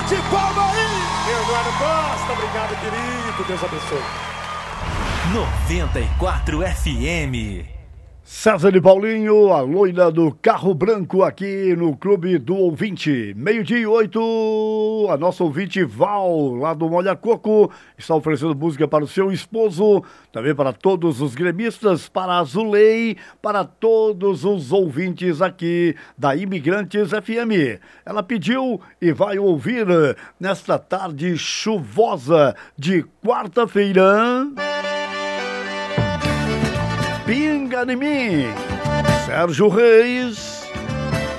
De palma aí! Eduardo Costa, obrigado, querido. Deus abençoe. 94 FM. César e Paulinho, a loira do carro branco aqui no Clube do Ouvinte. 12:08, a nossa ouvinte Val, lá do Molha Coco, está oferecendo música para o seu esposo, também para todos os gremistas, para a Zulei, para todos os ouvintes aqui da Imigrantes FM. Ela pediu e vai ouvir nesta tarde chuvosa de quarta-feira. Pinga em mim, Sérgio Reis.